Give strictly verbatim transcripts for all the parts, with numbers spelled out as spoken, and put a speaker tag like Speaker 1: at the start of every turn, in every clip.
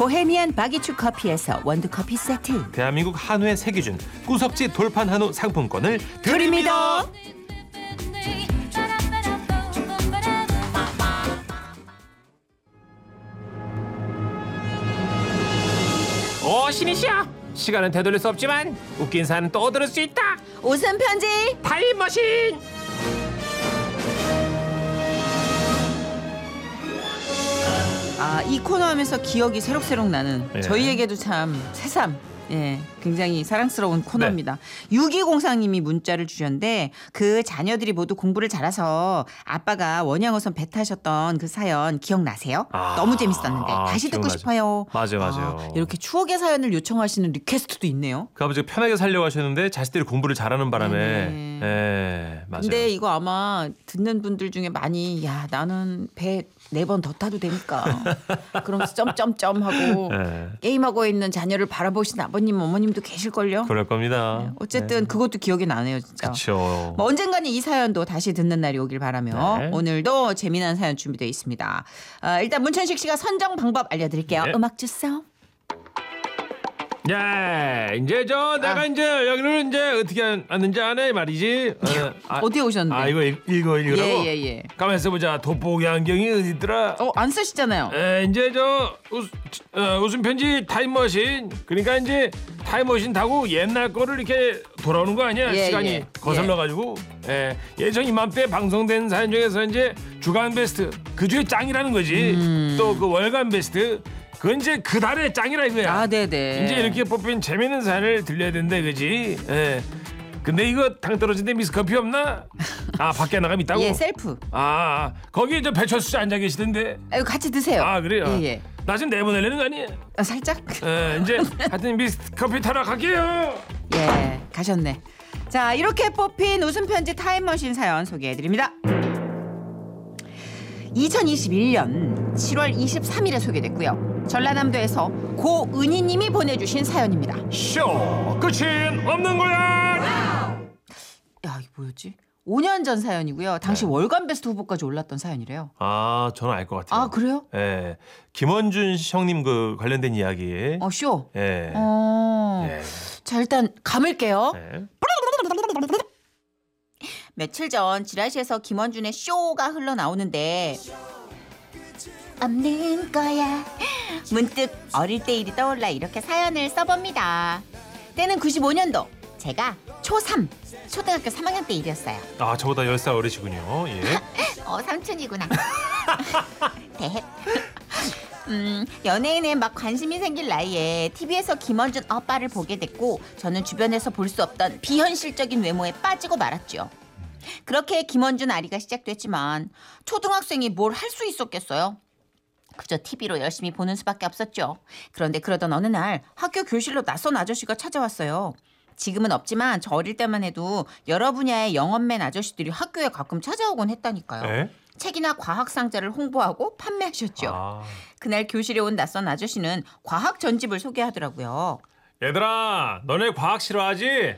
Speaker 1: 보헤미안 바기추 커피에서 원두커피 세트,
Speaker 2: 대한민국 한우의 세기준 구석지 돌판 한우 상품권을
Speaker 1: 드립니다.
Speaker 2: 드립니다. 오, 신이시여. 시간은 되돌릴 수 없지만 웃긴 사연은 또 들을 수 있다.
Speaker 1: 웃음 편지
Speaker 2: 타임머신.
Speaker 1: 아, 이 코너 하면서 기억이 새록새록 나는
Speaker 2: 예.
Speaker 1: 저희에게도 참 새삼 예, 굉장히 사랑스러운 코너입니다. 네. 육이공사님이 문자를 주셨는데 그 자녀들이 모두 공부를 잘해서 아빠가 원양어선 배 타셨던 그 사연 기억나세요?
Speaker 2: 아,
Speaker 1: 너무 재밌었는데
Speaker 2: 아,
Speaker 1: 다시 듣고
Speaker 2: 기억나죠.
Speaker 1: 싶어요.
Speaker 2: 맞아요, 맞아요.
Speaker 1: 아, 이렇게 추억의 사연을 요청하시는 리퀘스트도 있네요.
Speaker 2: 그 아버지가 편하게 살려고 하셨는데 자식들이 공부를 잘하는 바람에
Speaker 1: 네네.
Speaker 2: 예, 맞아요.
Speaker 1: 근데 이거 아마 듣는 분들 중에 많이 야 나는 배 네 번 더 타도 되니까 그러면서 점점점 하고
Speaker 2: 예.
Speaker 1: 게임하고 있는 자녀를 바라보신 아버님 어머님도 계실걸요.
Speaker 2: 그럴 겁니다.
Speaker 1: 네, 어쨌든 그것도 기억이 나네요 진짜.
Speaker 2: 그렇죠.
Speaker 1: 뭐 언젠가는 이 사연도 다시 듣는 날이 오길 바라며
Speaker 2: 네.
Speaker 1: 오늘도 재미난 사연 준비되어 있습니다. 아, 일단 문천식 씨가 선정 방법 알려드릴게요.
Speaker 2: 네.
Speaker 1: 음악 주세요.
Speaker 2: 예, 이제 저 내가
Speaker 1: 아.
Speaker 2: 이제 여기를 이제 어떻게 왔는지 아네 말이지. 어, 아,
Speaker 1: 어디에 오셨는데?
Speaker 2: 아 이거 읽- 읽어 읽으라고.
Speaker 1: 예예 예, 예.
Speaker 2: 가만 있어 보자. 돋보기 안경이 어디 있더라?
Speaker 1: 어, 안 쓰시잖아요.
Speaker 2: 에, 이제 저 웃, 어, 웃음 편지 타임머신. 그러니까 이제 타임머신 타고 옛날 거를 이렇게 돌아오는 거 아니야?
Speaker 1: 예,
Speaker 2: 시간이
Speaker 1: 예.
Speaker 2: 거슬러 가지고. 예, 예전 이맘때 방송된 사연 중에서 이제 주간 베스트 그 주에 짱이라는 거지.
Speaker 1: 음.
Speaker 2: 또 그 월간 베스트 그건 이제 그 달의 짱이라 이거야.
Speaker 1: 아 네네.
Speaker 2: 이제 이렇게 뽑힌 재밌는 사연을 들려야 된다, 그지? 예. 근데 이거 당 떨어진데 미스커피 없나? 아 밖에 나가면 있다고?
Speaker 1: 예 셀프.
Speaker 2: 아 거기 저 배철수 씨 앉아 계시던데.
Speaker 1: 아유, 같이 드세요.
Speaker 2: 아 그래요?
Speaker 1: 예, 예.
Speaker 2: 나 지금 내보내려는 거 아니에요?
Speaker 1: 아, 살짝.
Speaker 2: 예, 이제 하여튼 미스커피 타러 갈게요.
Speaker 1: 예, 가셨네. 자, 이렇게 뽑힌 웃음 편지 타임머신 사연 소개해드립니다. 이천이십일 년 칠월 이십삼일에 소개됐고요. 전라남도에서 고은희님이 보내주신 사연입니다.
Speaker 2: 쇼 끝은 없는 거야.
Speaker 1: 야, 이게 뭐였지? 오 년 전 사연이고요. 당시
Speaker 2: 네.
Speaker 1: 월간 베스트 후보까지 올랐던 사연이래요.
Speaker 2: 아 저는 알 것 같아요.
Speaker 1: 아, 그래요?
Speaker 2: 예, 김원준 형님 그 관련된 이야기.
Speaker 1: 어, 쇼.
Speaker 2: 예.
Speaker 1: 어.
Speaker 2: 예.
Speaker 1: 자, 일단 감을게요.
Speaker 2: 예.
Speaker 1: 며칠 전 지라시에서 김원준의 쇼가 흘러나오는데 없는 거야. 문득 어릴 때 일이 떠올라 이렇게 사연을 써봅니다. 때는 구십오 년도 제가 초삼 초등학교 삼 학년 때 일이었어요.
Speaker 2: 아 저보다 열 살 어리시군요. 예.
Speaker 1: 어 삼촌이구나. 대헷. 음, 연예인에 막 관심이 생길 나이에 티비에서 김원준 오빠를 보게 됐고 저는 주변에서 볼 수 없던 비현실적인 외모에 빠지고 말았죠. 그렇게 김원준 아리가 시작됐지만 초등학생이 뭘 할 수 있었겠어요? 그저 티비로 열심히 보는 수밖에 없었죠. 그런데 그러던 어느 날 학교 교실로 낯선 아저씨가 찾아왔어요. 지금은 없지만 저 어릴 때만 해도 여러 분야의 영업맨 아저씨들이 학교에 가끔 찾아오곤 했다니까요.
Speaker 2: 예?
Speaker 1: 책이나 과학 상자를 홍보하고 판매하셨죠.
Speaker 2: 아.
Speaker 1: 그날 교실에 온 낯선 아저씨는 과학 전집을 소개하더라고요.
Speaker 2: 얘들아, 너네 과학 싫어하지? 네!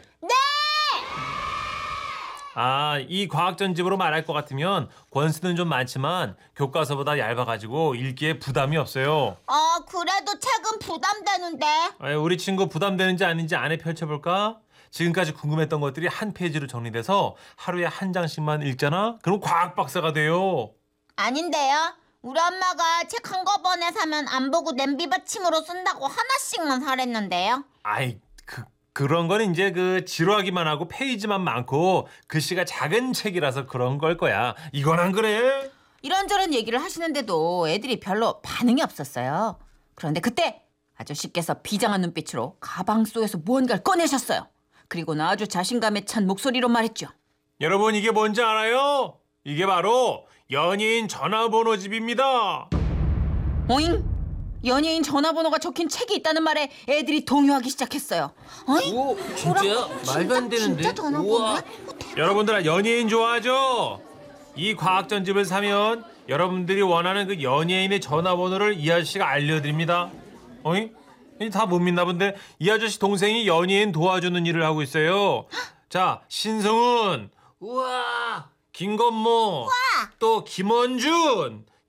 Speaker 2: 아, 이 과학 전집으로 말할 것 같으면 권수는 좀 많지만 교과서보다 얇아가지고 읽기에 부담이 없어요.
Speaker 1: 아, 그래도 책은 부담되는데.
Speaker 2: 아니, 우리 친구 부담되는지 아닌지 안에 펼쳐볼까? 지금까지 궁금했던 것들이 한 페이지로 정리돼서 하루에 한 장씩만 읽잖아? 그럼 과학 박사가 돼요.
Speaker 1: 아닌데요. 우리 엄마가 책 한꺼번에 사면 안 보고 냄비 받침으로 쓴다고 하나씩만 사랬는데요.
Speaker 2: 아이, 그, 그런 건 이제 그 지루하기만 하고 페이지만 많고 글씨가 작은 책이라서 그런 걸 거야. 이건 안 그래?
Speaker 1: 이런저런 얘기를 하시는데도 애들이 별로 반응이 없었어요. 그런데 그때 아저씨께서 비장한 눈빛으로 가방 속에서 무언가를 꺼내셨어요. 그리고는 아주 자신감에 찬 목소리로 말했죠.
Speaker 2: 여러분 이게 뭔지 알아요? 이게 바로 연예인 전화번호집입니다.
Speaker 1: 오잉? 연예인 전화번호가 적힌 책이 있다는 말에 애들이 동요하기 시작했어요. 어잉?
Speaker 3: 오, 진짜야? 말도 안 되는데.
Speaker 1: 진짜 전화번호야?
Speaker 2: 여러분들 연예인 좋아하죠? 이 과학전집을 사면 여러분들이 원하는 그 연예인의 전화번호를 이 아저씨가 알려드립니다. 어이? 다 못 믿나 본데 이 아저씨 동생이 연예인 도와주는 일을 하고 있어요. 자, 신성훈,
Speaker 3: 우와.
Speaker 2: 김건모, 또 김원준,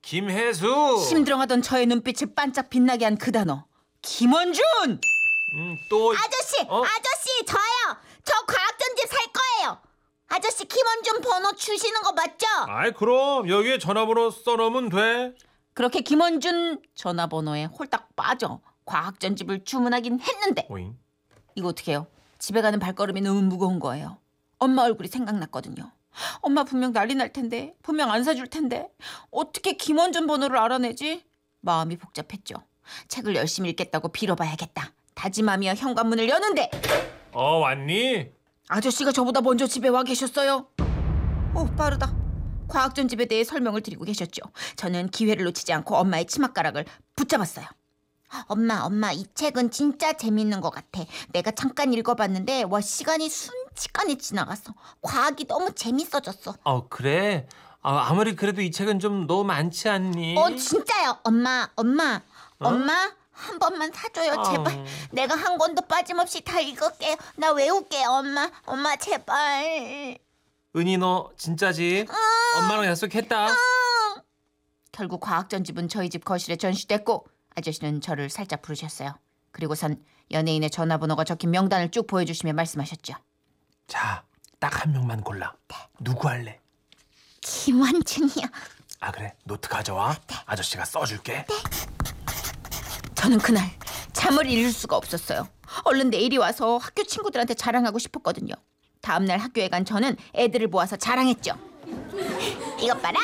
Speaker 2: 김혜수.
Speaker 1: 심드렁하던 저의 눈빛을 반짝 빛나게 한 그 단어. 김원준!
Speaker 2: 음, 또
Speaker 1: 아저씨!
Speaker 2: 어?
Speaker 1: 아저씨! 저요! 저 과학전집 살 거예요! 아저씨 김원준 번호 주시는 거 맞죠?
Speaker 2: 아이 그럼 여기에 전화번호 써놓으면 돼.
Speaker 1: 그렇게 김원준 전화번호에 홀딱 빠져 과학전집을 주문하긴 했는데
Speaker 2: 오잉.
Speaker 1: 이거 어떡해요? 집에 가는 발걸음이 너무 무거운 거예요. 엄마 얼굴이 생각났거든요. 엄마 분명 난리 날 텐데, 분명 안 사줄 텐데 어떻게 김원준 번호를 알아내지? 마음이 복잡했죠. 책을 열심히 읽겠다고 빌어봐야겠다. 다짐하며 현관문을 여는데
Speaker 2: 어 왔니?
Speaker 1: 아저씨가 저보다 먼저 집에 와 계셨어요. 오, 빠르다. 과학전집에 대해 설명을 드리고 계셨죠. 저는 기회를 놓치지 않고 엄마의 치맛가락을 붙잡았어요. 엄마, 엄마, 이 책은 진짜 재밌는 것 같아. 내가 잠깐 읽어봤는데 와 시간이 순식간에 지나갔어. 과학이 너무 재밌어졌어.
Speaker 2: 어 그래. 아, 아무리 그래도 이 책은 좀 너무 많지 않니?
Speaker 1: 어, 진짜요. 엄마, 엄마,
Speaker 2: 어?
Speaker 1: 엄마 한 번만 사줘요, 제발.
Speaker 2: 어.
Speaker 1: 내가 한 권도 빠짐없이 다 읽을게요. 나 외울게요, 엄마. 엄마, 제발.
Speaker 2: 은희 너 진짜지? 엄마랑 약속했다.
Speaker 1: 결국 과학전집은 저희 집 거실에 전시됐고 아저씨는 저를 살짝 부르셨어요. 그리고선 연예인의 전화번호가 적힌 명단을 쭉 보여주시며 말씀하셨죠.
Speaker 2: 자, 딱 한 명만 골라. 누구 할래?
Speaker 1: 김원준이요.
Speaker 2: 아 그래, 노트 가져와. 아저씨가 써줄게.
Speaker 1: 저는 그날 잠을 이룰 수가 없었어요. 얼른 내일이 와서 학교 친구들한테 자랑하고 싶었거든요. 다음날 학교에 간 저는 애들을 모아서 자랑했죠. 이것 봐라.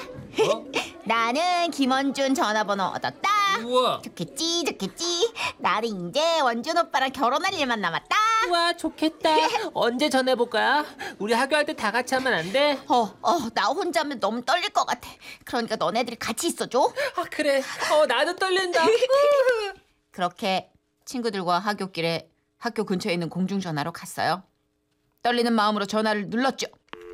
Speaker 1: 나는 김원준 전화번호 얻었다.
Speaker 3: 우와.
Speaker 1: 좋겠지 좋겠지. 나는 이제 원준 오빠랑 결혼할 일만 남았다.
Speaker 3: 우와 좋겠다. 언제 전해볼까? 우리 학교 할 때 다 같이 하면 안 돼?
Speaker 1: 어, 어, 나 혼자 하면 너무 떨릴 것 같아. 그러니까 너네들이 같이 있어줘.
Speaker 3: 아 그래. 어 나도 떨린다.
Speaker 1: 그렇게 친구들과 학교길에 학교 근처에 있는 공중전화로 갔어요. 떨리는 마음으로 전화를 눌렀죠.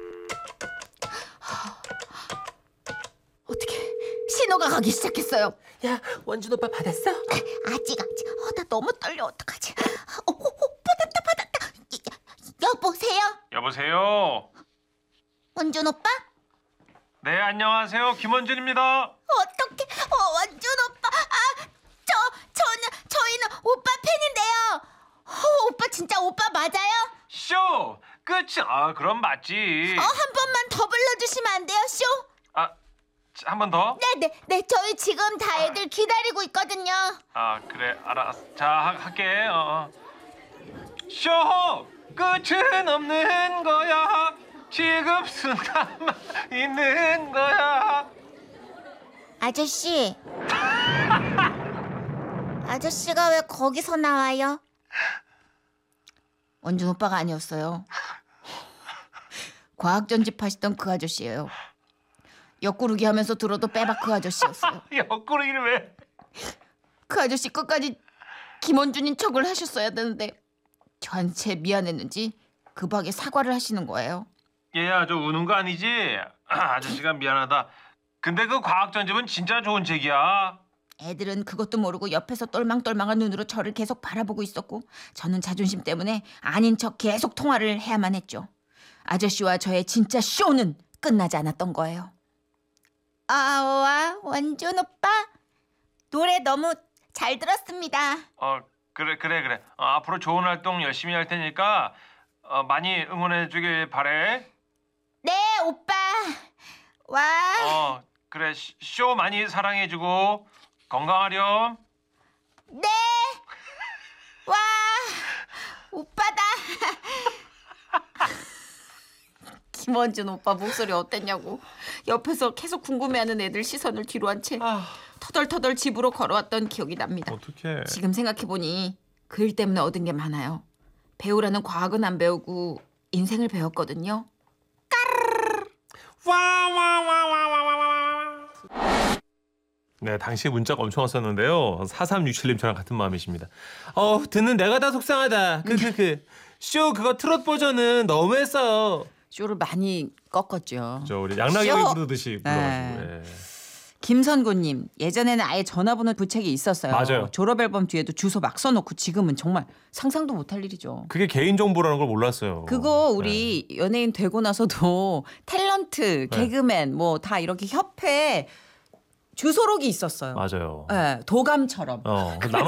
Speaker 1: 어떻게 신호가 가기 시작했어요.
Speaker 3: 야 원준 오빠 받았어?
Speaker 1: 아직 아직. 어, 나 너무 떨려. 어떡하지? 어, 어, 어, 받았다 받았다. 여, 여보세요?
Speaker 2: 여보세요.
Speaker 1: 원준 오빠?
Speaker 2: 네 안녕하세요 김원준입니다.
Speaker 1: 어떡해? 어, 원준 오빠. 아, 저 저는 저희는 오빠 팬인데요. 어, 오빠 진짜 오빠 맞아요?
Speaker 2: 쇼 끝이 아 그럼 맞지.
Speaker 1: 어, 한 번만 더 불러주시면 안 돼요, 쇼?
Speaker 2: 아 한 번 더.
Speaker 1: 네네 네, 저희 지금 다 애들 기다리고 있거든요.
Speaker 2: 아 그래 알았어. 자 하, 할게. 어. 쇼 끝은 없는 거야. 지금 순간만 있는 거야.
Speaker 1: 아저씨. 아저씨가 왜 거기서 나와요? 원준 오빠가 아니었어요. 과학전집 하시던 그 아저씨예요. 옆구르기 하면서 들어도 빼박 그 아저씨였어요.
Speaker 2: 옆구르기를 왜?
Speaker 1: 그 아저씨 끝까지 김원준인 척을 하셨어야 되는데 저한테 미안했는지 급하게 사과를 하시는 거예요.
Speaker 2: 얘야 저 우는 거 아니지? 아저씨가 미안하다. 근데 그 과학전집은 진짜 좋은 책이야.
Speaker 1: 애들은 그것도 모르고 옆에서 똘망똘망한 눈으로 저를 계속 바라보고 있었고 저는 자존심 때문에 아닌 척 계속 통화를 해야만 했죠. 아저씨와 저의 진짜 쇼는 끝나지 않았던 거예요. 아와 원준 오빠 노래 너무 잘 들었습니다.
Speaker 2: 어 그래 그래 그래. 어, 앞으로 좋은 활동 열심히 할 테니까 어, 많이 응원해 주길 바래.
Speaker 1: 네 오빠 와.
Speaker 2: 어 그래 시- 쇼 많이 사랑해 주고 건강하렴.
Speaker 1: 네. 와 오빠다. 김원준 오빠 목소리 어땠냐고 옆에서 계속 궁금해하는 애들 시선을 뒤로 한 채
Speaker 2: 아
Speaker 1: 터덜터덜 집으로 걸어왔던 기억이 납니다.
Speaker 2: 어떡해.
Speaker 1: 지금 생각해보니 그 일 때문에 얻은 게 많아요. 배우라는 과학은 안 배우고 인생을 배웠거든요.
Speaker 2: 와와와와와와. 네, 당시 문자가 엄청 왔었는데요. 사삼육칠님 저랑 같은 마음이십니다. 어, 듣는 내가 다 속상하다. 그 그 그 쇼 그거 트롯 버전은 너무했어요.
Speaker 1: 쇼를 많이 꺾었죠.
Speaker 2: 저 우리 양락이
Speaker 1: 쇼!
Speaker 2: 부르듯이
Speaker 1: 네.
Speaker 2: 불러가지고. 예.
Speaker 1: 김선구님 예전에는 아예 전화번호 부책이 있었어요.
Speaker 2: 맞아요.
Speaker 1: 졸업 앨범 뒤에도 주소 막 써놓고 지금은 정말 상상도 못할 일이죠.
Speaker 2: 그게 개인 정보라는 걸 몰랐어요.
Speaker 1: 그거 우리 연예인 되고 나서도 탤런트, 개그맨 뭐 다 이렇게 협회
Speaker 4: 주소록이 있었어요.
Speaker 2: 맞아요.
Speaker 4: 네, 도감처럼.
Speaker 2: 어,